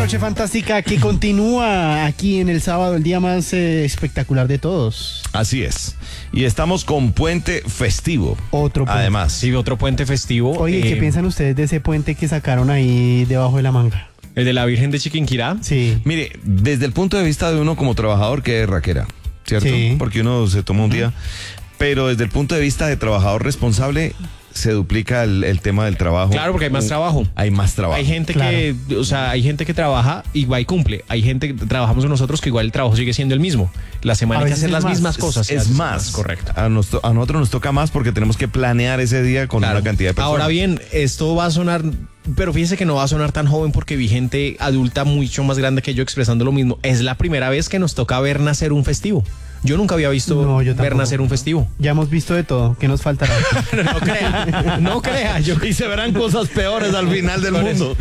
noche fantástica que continúa aquí en el sábado, el día más espectacular de todos. Así es. Y estamos con puente festivo. Otro puente. Además. Sí, otro puente festivo. Oye, ¿qué piensan ustedes de ese puente que sacaron ahí debajo de la manga? ¿El de la Virgen de Chiquinquirá? Sí. Mire, desde el punto de vista de uno como trabajador, que es raquera, ¿cierto? Sí. Porque uno se toma un día. Pero desde el punto de vista de trabajador responsable, se duplica el tema del trabajo. Claro, porque hay más trabajo. Hay más trabajo. Hay gente que, o sea, hay gente que trabaja y va y cumple. Hay gente que trabajamos nosotros que igual el trabajo sigue siendo el mismo. La semana hay que hacer las mismas cosas. Es más, correcto. A nosotros nos toca más porque tenemos que planear ese día con una cantidad de personas. Ahora bien, esto va a sonar, pero fíjese que no va a sonar tan joven porque vi gente adulta mucho más grande que yo expresando lo mismo. Es la primera vez que nos toca ver nacer un festivo. Yo nunca había visto ver nacer un festivo. Ya hemos visto de todo. ¿Qué nos faltará? No crea. Y se verán cosas peores al final del mundo.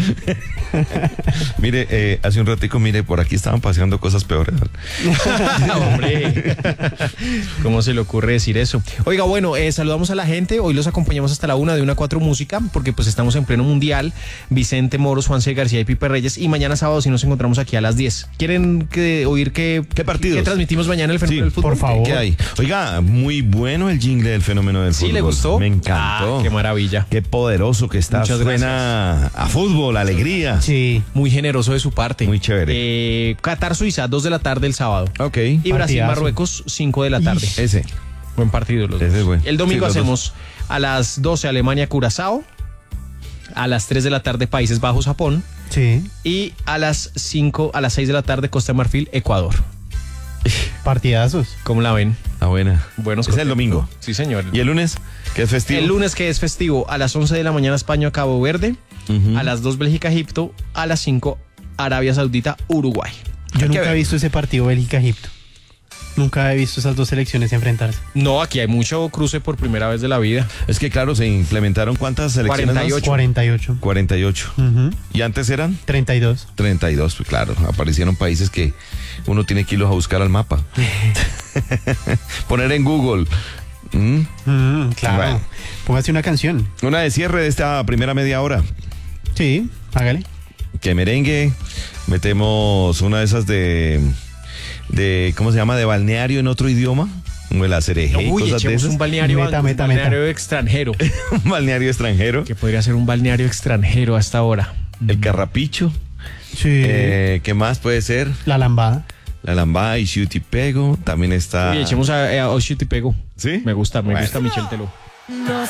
Mire, hace un ratico, por aquí estaban paseando cosas peores. Hombre, ¿cómo se le ocurre decir eso? Oiga, bueno, saludamos a la gente. Hoy los acompañamos hasta la 1 de 1 a 4 Música, porque pues estamos en pleno mundial. Vicente Moros, Juan C. García y Pipe Reyes. Y mañana sábado sí nos encontramos aquí a las 10. ¿Quieren oír qué partidos? ¿Qué transmitimos mañana el fenómeno del fútbol? Por favor. ¿Qué hay? Oiga, muy bueno el jingle del fenómeno del fútbol. ¿Sí le gustó? Me encantó. Qué maravilla. Qué poderoso que está. Muchas Suena a fútbol, alegría. Sí. Muy generoso de su parte. Muy chévere. Qatar, Suiza, 2 de la tarde el sábado. Ok. Y Brasil, Marruecos, 5 de la tarde. Ese. Buen partido los Ese dos. es bueno. El domingo Sí, los hacemos a las 12 Alemania, Curazao. A las 3 de la tarde Países Bajos, Japón. Sí. Y a las 6 de la tarde Costa de Marfil, Ecuador. Partidazos. ¿Cómo la ven? Ah, buena. Buenos. Es el domingo. Sí, señor. ¿Y el lunes? ¿Qué es festivo? El lunes, que es festivo, a las 11 de la mañana España, Cabo Verde. A las 2 Bélgica, Egipto. A las 5 Arabia Saudita, Uruguay. Yo nunca he visto ese partido Bélgica-Egipto. Nunca he visto esas dos selecciones enfrentarse. No, aquí hay mucho cruce por primera vez de la vida. Es que claro, se implementaron ¿cuántas selecciones 48. 48. 48. ¿Y antes eran? 32. 32, pues claro, aparecieron países que uno tiene que irlos a buscar al mapa. Poner en Google. Claro. Bueno. Póngase una canción. Una de cierre de esta primera media hora. Sí, hágale. Que merengue. Metemos una de esas de ¿cómo se llama? De balneario en otro idioma. Como el Acerejé y Uy, cosas de echemos esas. un balneario, Meta. extranjero. Un balneario extranjero. Que podría ser un balneario extranjero hasta ahora. El Carrapicho. Sí. ¿Qué más puede ser? La lambada. La Lambada y Pego. También está. Uy, echemos a Oshitipego. ¿Sí? Me gusta Bueno. Michel Teló. No